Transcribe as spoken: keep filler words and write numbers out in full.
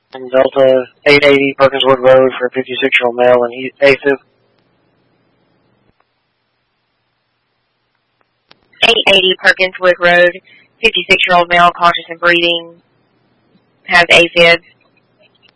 Delta eight eighty Perkinswood Road for a fifty-six-year-old male in AFib. eight eighty Perkinswood Road, fifty-six-year-old male, conscious and breathing, has AFib.